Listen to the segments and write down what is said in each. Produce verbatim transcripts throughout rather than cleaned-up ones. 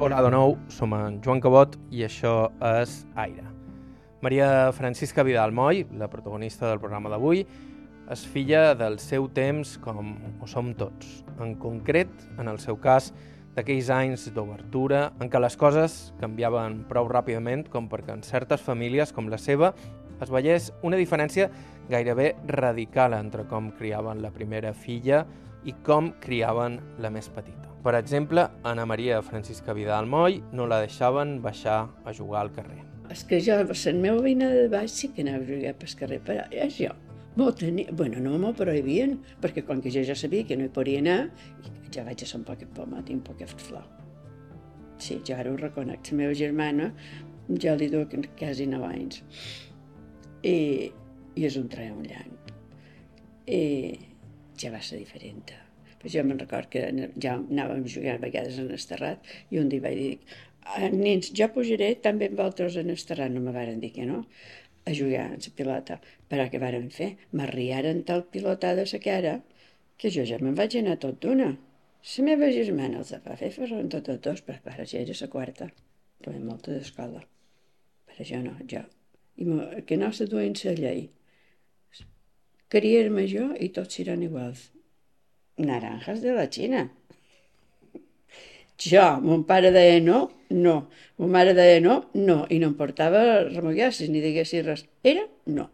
Hola de nou, som en Joan Cabot i això és Aire. Maria Francisca Vidal Moll, la protagonista del programa d'avui, és filla del seu temps com ho som tots. En concret, en el seu cas, d'aquells anys d'obertura en què les coses canviaven prou ràpidament com perquè en certes famílies com la seva es veiés una diferència gairebé radical entre com criaven la primera filla i com criaven la més petita. Per exemple, Anna Maria Francisca Vidal Moll no la deixaven baixar a jugar al carrer. És que jo, la meva veïna de baix sí que anava a jugar pel carrer, però és jo. M'ho tenia... Bueno, no m'ho prohibien, perquè quan que jo ja sabia que no hi podia anar, ja vaig a ser un poquet pomat i un poquet flor. Sí, jo ara ho reconec. La meva germana, ja li duc quasi nou anys. I, i és un tren llarg. I ja va ser diferent. Però jo me'n record que ja anàvem a jugar a vegades en el terrat i un dia vaig dir, nens, jo pujaré també amb altres en el terrat, no me varen dir que no, a jugar amb la pilota. Però què varen fer? M'arriaren tal pilotada a la cara que jo ja me'n vaig anar tot d'una. La meva germana els va fer ferran tots els dos, però ara ja era la quarta. També molta d'escola. Però jo no, jo. I que no se duen la llei. Criar-me jo i tots seran iguals. Naranjas de la Xina. Jo, mon pare deia no, no. Mon mare deia no, no. I no em portava remullasses ni diguessis res. Era no.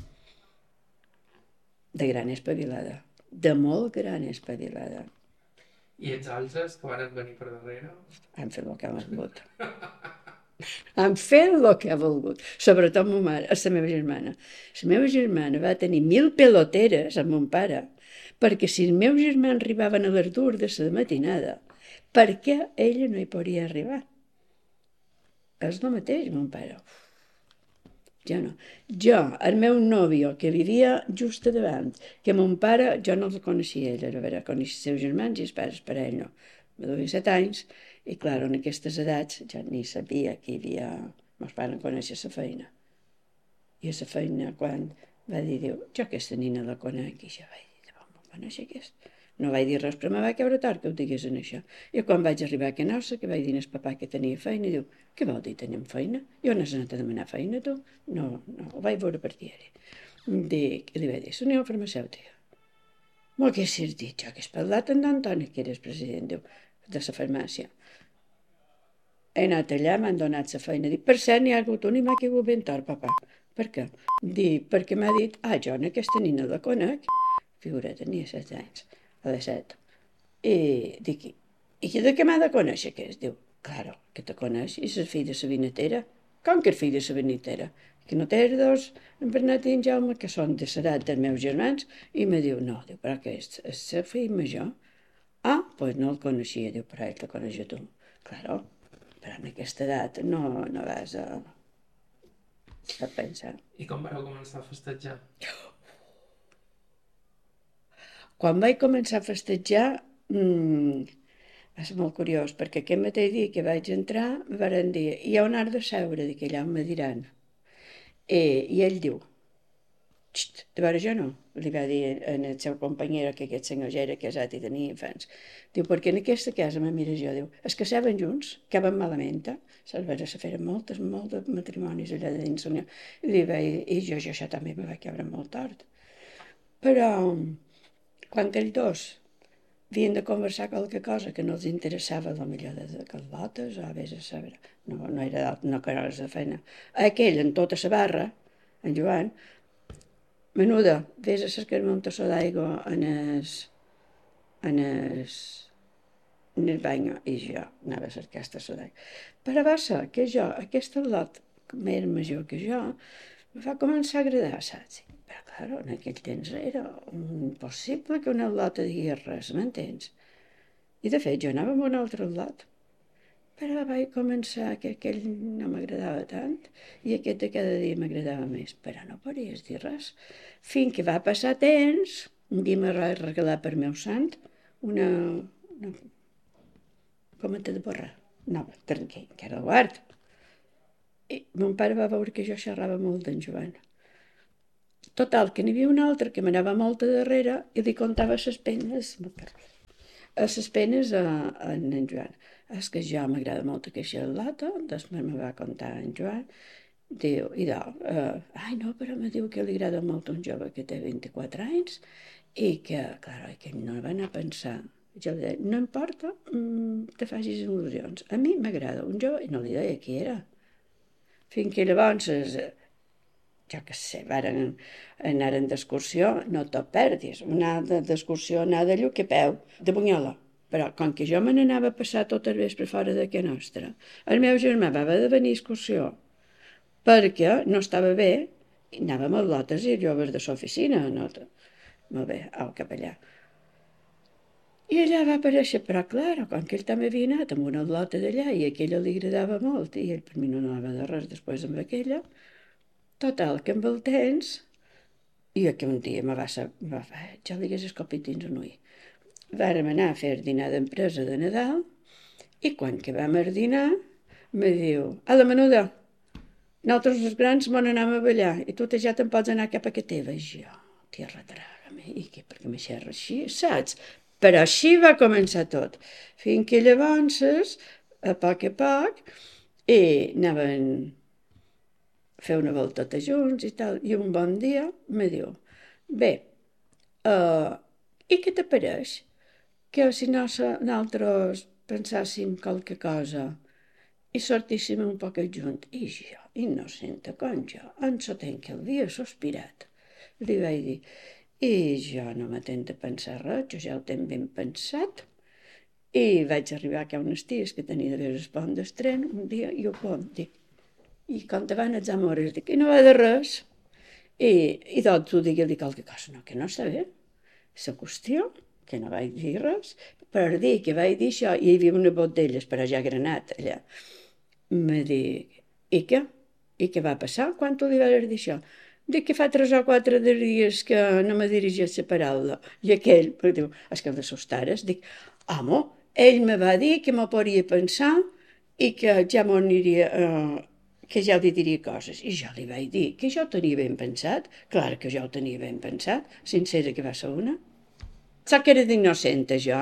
De gran espavilada. De molt gran espavilada. I els altres que van venir per darrere? Han fet el que han volgut. Han fet el que ha volgut. Sobretot ma mare, la meva germana. La meva germana va tenir mil peloteres amb mon pare, perquè si els meus germans arribaven a les dues de la matinada, per què ella no hi podia arribar? És el mateix, mon pare. Jo no. Jo, el meu nòvio, que vivia just a davant, que mon pare, jo no el coneixia, ell era vera, coneixia els seus germans i els pares per ell no. Me duia set anys, i clar, en aquestes edats ja ni sabia que hi havia... Meus pares conèixer la feina. I a la feina, quan va dir, diu, jo aquesta nina la conec, i jo vaig dir, de bon me'n conèixer aquesta? No vaig dir res, però me va caure tard que ho digués en això. I quan vaig arribar a Canossa, que vaig dir al papà que tenia feina, i diu, què vol dir tenim feina? Jo no has anat a demanar feina, tu? No, no, ho vaig veure per diari. Dic, i li vaig dir, soniu farmacèutica. Molt que si has dit, jo que has parlat amb Antoni, que eres president, diu, de la farmàcia. He anat allà, m'han donat la feina. Dic, per cert, n'hi ha hagut un i m'ha caigut ben tort, papà. Per què? Dic, perquè m'ha dit, ah, jo en aquesta nina la conec. Figura, tenia set anys. A les set. I dic, i de què m'ha de conèixer que és? Diu, claro, que te coneix, i és fill de la vinatera. Com que és fill de la vinatera? Que no té dos, en Bernat i en Jaume, que són de l'edat dels meus germans, i me diu, no, diu, però que és, és el fill major? Ah, doncs pues no el coneixia, diu, però ell te coneix a tu. Claro, però en aquesta edat no, no vas a, a pensar. I com vareu començar a festejar? Quan vaig començar a festejar, mmm, va ser molt curiós, perquè aquest mateix dia que vaig entrar, em van dir, hi ha un art de seure, dic, allà on me diran. I, i ell diu, xt, de veure jo no, li va dir en el seu companyero, que aquest senyor ja era casat i tenia infants. Diu, perquè en aquesta casa, me mira jo, diu, es casaven junts, acaben malament, eh? Se'ls va fer moltes, molts matrimonis allà de dins. I, va, i jo, jo això també me va caure molt tort. Però... quan ells dos havien de conversar qualque cosa que no els interessava, la millor de calbotes o a vés a saber, no, no era no que hores de feina. Aquell, en tota la barra, en Joan, menuda, vés a cercar-me un tassó d'aigua en el, en el, en el bany, i jo anava a cercar el tassó d'aigua. Però va ser que jo, aquest al·lot, que era major que jo, em va començar a agradar, saps? Però, clar, en aquell temps era impossible que una al·lota digués res, m'entens? I, de fet, jo anava amb un altre al·lot. Però vaig començar que aquell no m'agradava tant i aquest de cada dia m'agradava més. Però no podies dir res. Fins que va passar temps, un dia me vaig regalar per meu sant una... una cometa de borra nova, que era el guard. I mon pare va veure que jo xerrava molt d'en Joan. Total, que n'hi havia un altre que m'anava molt a darrere i li contava les penes. a les penes a, a en Joan. És que jo m'agrada molt aquesta lata, després me va contar en Joan, diu, i dalt, uh, ai no, però me diu que li agrada molt un jove que té vint-i-quatre anys i que, clar, que no va anar a pensar. Jo li deia, no importa, mm, te facis il·lusions. A mi m'agrada un jove, i no li deia qui era. Fins que llavors, jo què sé, varen anar d'excursió, no te'l perdis, anar d'excursió, anar de lluc a peu, de Bunyola. Però com que jo me n'anava a passar tot el vespre fora de casa nostra, el meu germà va haver de venir a excursió perquè no estava bé, i anàvem a lotes i joves de l'oficina, no? Molt bé, au cap allà. I allà va aparèixer, però clar, com que ell també havia anat amb una lota d'allà i aquella li agradava molt, i ell per mi no anava de res després amb aquella, total, que amb el temps, i que un dia me va, me va fer, jo li hagués escopit dins un ull. Vàrem anar a fer dinar d'empresa de Nadal i quan que vam dinar me diu, a la menuda, nosaltres els grans mon anem a ballar i tu ja te'n pots anar cap a que teva. I jo, tia retraga-me, i què, perquè me xerra així, saps? Però així va començar tot. Fins que llavors, a poc a poc, i anaven a fer una volteta junts i tal, i un bon dia me diu, bé, uh, i què t'apareix? Que si no nosaltres pensàssim qualque cosa i sortíssim un poc junt. I jo, innocenta com jo, en sotent que el havia sospirat, li vaig dir, i jo no m'atén de pensar res, jo ja ho tenc ben pensat, i vaig arribar a unes ties que tenia de veure el pont del tren un dia i ho pom, dic, i quan te van els amores, dic, i no va de res, i, i doncs tu digui-li qualque cosa, no, que no està bé, la qüestió, que no vaig dir res, per dir que vaig dir això, i hi havia una botella, però ja granat allà. Me dic, i què? I què va passar quan tu li vas dir això? Dic que fa tres o quatre dies que no me dirigeix la paraula. I aquell, me diu, és que el de sos tares, dic, home, ell me va dir que m'ho podria pensar i que ja m'ho aniria, eh, que ja li diria coses. I jo li vaig dir que jo ho tenia ben pensat, clar que jo ho tenia ben pensat, sincera que va ser una. Saps que era d'innocent, jo?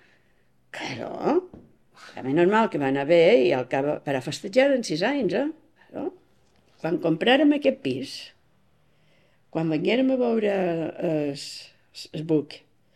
Claro. Era normal que va anar bé i al cap per a festejar en sis anys, eh? Claro. Quan compràrem aquest pis, quan venguérem a veure el, el buc,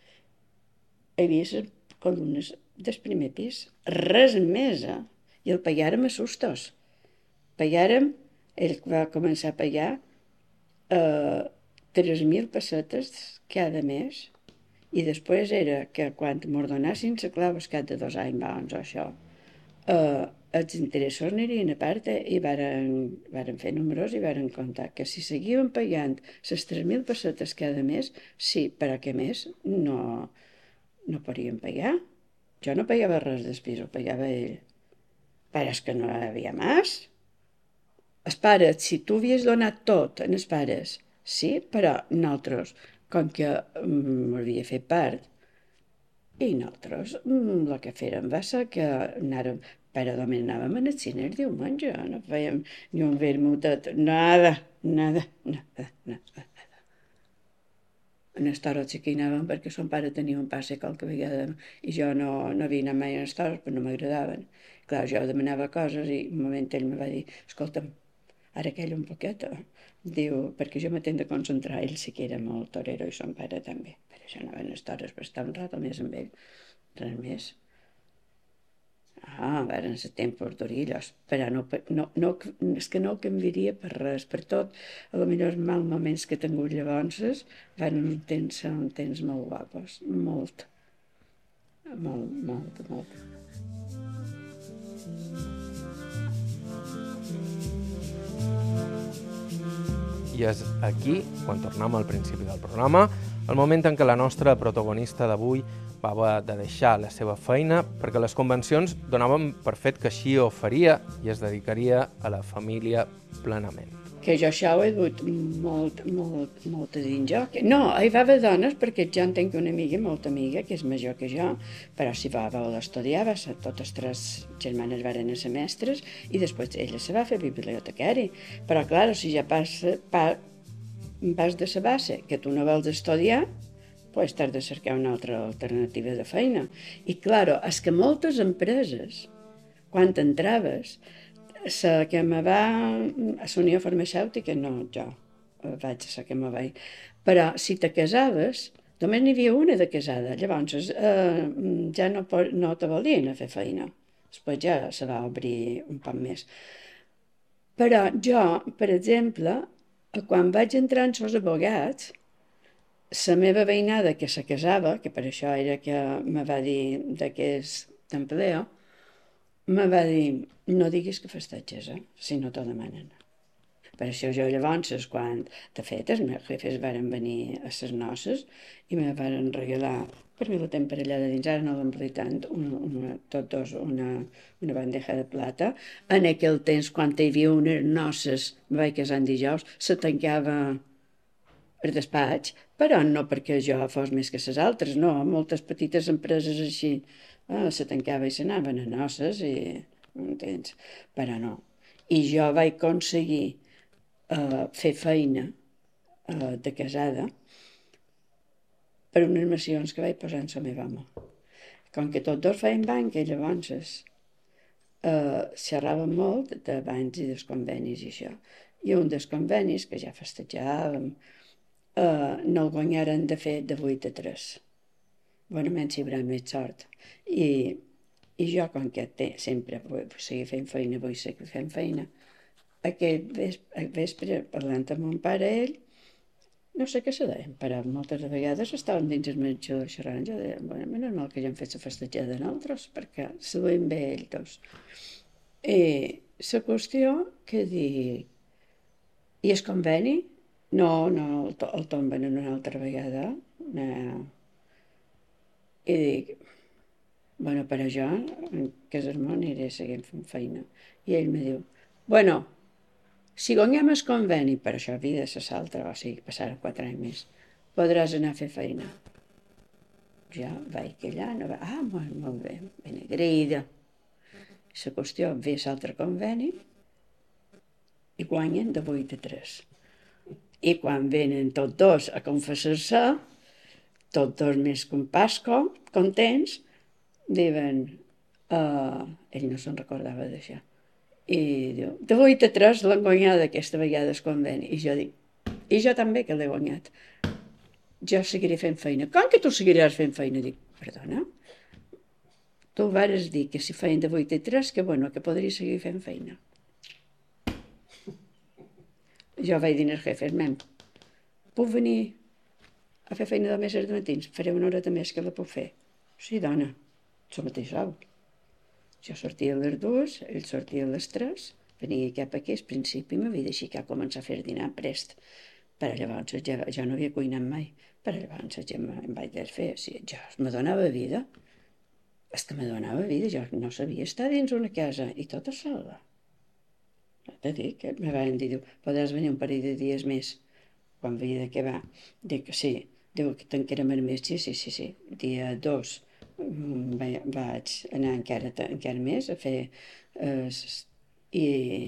hi havia les columnes del primer pis, res més, eh? I el pagàrem a sustos. Pagàrem, ell va començar a pagar eh, tres mil pessetes cada mes. I després era que quan m'ordonassin la clau al cap de dos anys, doncs això, eh, els interessos anirien a part i varen, varen fer números i varen comptar que si seguíem pagant les tres mil pessetes cada mes, sí, però que més no, no podíem pagar. Jo no pagava res del pis, ho pagava ell. Però és que no hi havia més. Els pares, si tu havies donat tot en els pares, sí, però nosaltres, com que m'havia fet part, i nosaltres el que fèrem va ser que anàrem, però només anàvem al cine el diumenge, no fèiem ni un vermutet, nada, nada, nada, nada. En les toros sí que hi anàvem perquè son pare tenia un passe qualque vegada i jo no, no havia anat mai a les toros, però no m'agradaven. Clar, jo demanava coses i un moment ell me va dir, escolta'm, ara aquell un poquet, diu, perquè jo m'atent de concentrar, ell sí que era molt torero i son pare també, per això anava a les toros per estar un rato més amb ell, res més. Ah, varen ser tempos d'orillos, però no, no, no, és que no canviaria per res, per tot, a lo millor els mals moments que he tingut llavors, van un temps, un temps molt guapos, molt, molt, molt, molt. I és aquí, quan tornem al principi del programa, el moment en què la nostra protagonista d'avui va haver de deixar la seva feina perquè les convencions donaven per fet que així ho faria i es dedicaria a la família plenament. Que jo això ho he dut molt, molt, molt dins jo. No, hi va haver dones, perquè jo en tinc una amiga, molta amiga, que és major que jo, però si va voler estudiar, va ser, totes tres germanes varen ser mestres, i després ella se va fer bibliotecari. Però, clar, si ja passa, pa, vas de la base que tu no vols estudiar, pues t'has de cercar una altra alternativa de feina. I, clar, és que moltes empreses, quan entraves, la que me va a la Unió Farmacèutica, no, jo vaig a la que me vaig, però si te casaves, només n'hi havia una de casada, llavors eh, ja no, no te volien a fer feina. Després ja se va obrir un poc més. Però jo, per exemple, quan vaig entrar en els abogats, la meva veïnada que se casava, que per això era que me va dir d'aquest empleo, me va dir, no diguis que festeges, eh, si no t'ho demanen. Per això jo llavors, quan, de fet, els meus jefes varen venir a les noces i me varen regalar, per mi la temporada dins, ara no l'ompli tant, una, una, tots dos una, una bandeja de plata. En aquell temps, quan hi havia unes noces, me vaig casar en dijous, se tancava el despatx, però no perquè jo fos més que les altres, no, moltes petites empreses així, eh, se tancava i s'anaven a noces i, entens? Però no. I jo vaig aconseguir Uh, fer feina uh, de casada per unes missions que vaig posar en la meva mà. Com que tots dos feien banca, llavors uh, xerràvem molt de bancs i dels convenis i això. I un dels convenis, que ja festejàvem, uh, no el guanyaren de fet de vuit a tres. Bonament si hi haurà més sort. I, i jo, com que té, sempre vull seguir fent feina, vull seguir fent feina, aquest vespre, vespre parlant amb mon pare, ell, no sé què se deien, però moltes vegades estaven dins el menjador xerrant. Jo deia, bueno, menys mal que ja hem fet la festejada nosaltres, perquè se duien bé ells dos. I la qüestió que dic, i el conveni? No, no, el, to, el tomben una altra vegada. No. I dic, bueno, per a jo, en casar-me aniré seguint fent feina. I ell me diu, bueno, si guanyem el conveni, per això havia de ser l'altra, o sigui, passaran quatre anys més, podràs anar a fer feina. Jo vaig callar, no va... Ah, molt, molt bé, ben agraïda. La qüestió, ve l'altre conveni i guanyen de vuit a tres. I quan venen tots dos a confessar-se, tots dos més que un pasco, contents, diuen, uh, ell no se'n recordava d'això. I diu, de vuit a tres l'han guanyat aquesta vegada el conveni. I jo dic, i jo també que l'he guanyat. Jo seguiré fent feina. Com que tu seguiràs fent feina? Dic, perdona? Tu vares dir que si feien de vuit a tres, que bueno, que podria seguir fent feina. Jo vaig dir als jefes, mem, puc venir a fer feina de més als matins? Faré una hora més que la puc fer. Sí, dona, el mateix sou. Jo sortia a les dues, ell sortia a les tres, venia cap aquí, al principi m'havia d'aixecar a començar a fer dinar prest. Però llavors ja, jo no havia cuinat mai, però llavors ja em vaig desfer. Sí, jo me donava vida, és que me donava vida, jo no sabia estar dins una casa i tota sola. No te dic, que me van dir, diu, podràs venir un parell de dies més, quan havia d'acabar. Dic que sí, diu que tancarem el mes, sí, sí, sí, sí, dia dos. Vaig anar encara, encara més a fer eh, i,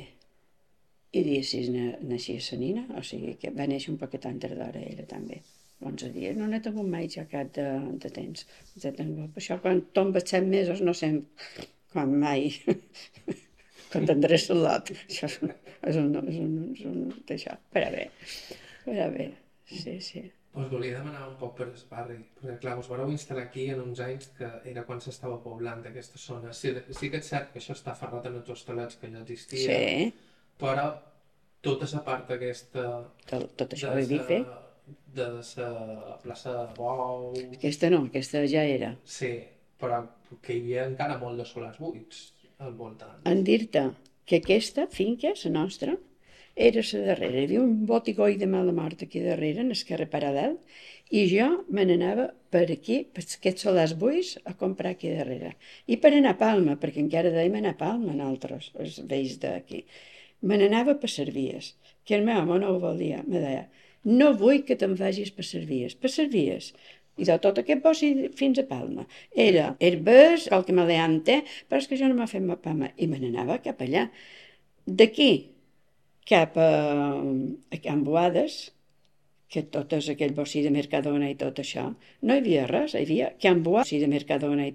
i dia sis naixia la nina, o sigui que va néixer un poquet tan tardora ella també, onze dies, no n'he tingut mai ja cap de, de temps, ja tingut, per això quan tomba set mesos no sé quan mai quan tindré salat, això és un, és un, és un, és un d'això, però bé, però bé, sí, sí. Us volia demanar un poc per el barri, perquè clar, us vareu instal·lar aquí en uns anys que era quan s'estava poblant aquesta zona. Sí, sí que és cert que això està aferrat en els hostalets que ja existia, sí. Però tota la part aquesta... Tot, tot això ho he dit fer. De la plaça de Bou... Aquesta no, aquesta ja era. Sí, però que hi havia encara molt de solars buits al voltant. En dir-te que aquesta finca, la nostra, era a darrere, hi havia un botigoi de mala mort aquí darrere, en el carrer paral·lel, i jo me n'anava per aquí, per aquests solars buits, a comprar aquí darrere. I per anar a Palma, perquè encara dèiem anar a Palma, nosaltres, els vells d'aquí. Me n'anava per Servies, que el meu home no ho volia, me deia, no vull que te'n vagis per Servies, per Servies. I de tot aquest bosc fins a Palma. Era herbes, qualque maleante, però és que jo no m'ha fet Palma. I me n'anava cap allà. D'aquí, cap a, a Can Boades, que tot és aquell bocí de Mercadona i tot això. No hi havia res, hi havia Can Boix de Mercadona i